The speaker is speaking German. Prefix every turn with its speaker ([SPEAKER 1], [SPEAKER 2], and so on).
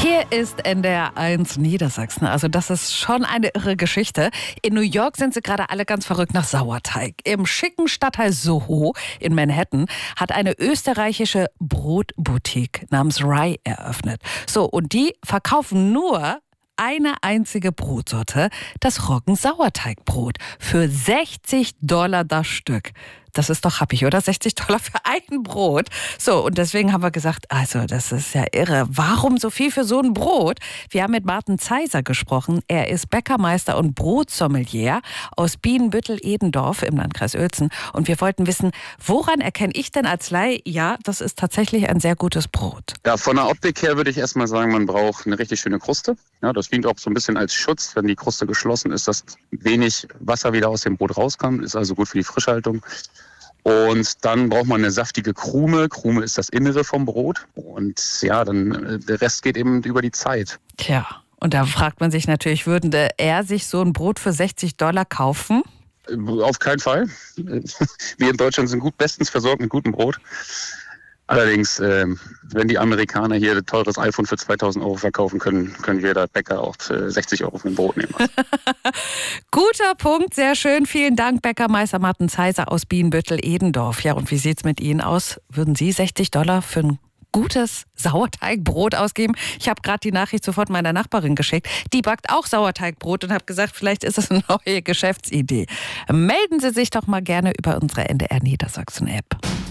[SPEAKER 1] Hier ist NDR 1 Niedersachsen. Also das ist schon eine irre Geschichte. In New York sind sie gerade alle ganz verrückt nach Sauerteig. Im schicken Stadtteil Soho in Manhattan hat eine österreichische Brotboutique namens Rye eröffnet. So, und die verkaufen nur eine einzige Brotsorte, das Roggensauerteigbrot, für $60 das Stück. Das ist doch happig, oder? $60 für ein Brot. So, und deswegen haben wir gesagt, also das ist ja irre. Warum so viel für so ein Brot? Wir haben mit Martin Zeiser gesprochen. Er ist Bäckermeister und Brotsommelier aus Bienenbüttel-Edendorf im Landkreis Uelzen. Und wir wollten wissen, woran erkenne ich denn als Laie, ja, das ist tatsächlich ein sehr gutes Brot?
[SPEAKER 2] Ja, von der Optik her würde ich erstmal sagen, man braucht eine richtig schöne Kruste. Ja, das dient auch so ein bisschen als Schutz. Wenn die Kruste geschlossen ist, dass wenig Wasser wieder aus dem Brot rauskommt. Ist also gut für die Frischhaltung. Und dann braucht man eine saftige Krume. Krume ist das Innere vom Brot. Und ja, dann der Rest geht eben über die Zeit.
[SPEAKER 1] Tja, und da fragt man sich natürlich, würde er sich so ein Brot für $60 kaufen?
[SPEAKER 2] Auf keinen Fall. Wir in Deutschland sind bestens versorgt mit gutem Brot. Allerdings, wenn die Amerikaner hier ein teures iPhone für 2.000 Euro verkaufen können, können wir da Bäcker auch 60 Euro für ein Brot nehmen.
[SPEAKER 1] Guter Punkt, sehr schön. Vielen Dank, Bäckermeister Martin Zeiser aus Bienenbüttel-Edendorf. Ja, und wie sieht's mit Ihnen aus? Würden Sie $60 für ein gutes Sauerteigbrot ausgeben? Ich habe gerade die Nachricht sofort meiner Nachbarin geschickt. Die backt auch Sauerteigbrot und habe gesagt, vielleicht ist es eine neue Geschäftsidee. Melden Sie sich doch mal gerne über unsere NDR Niedersachsen-App.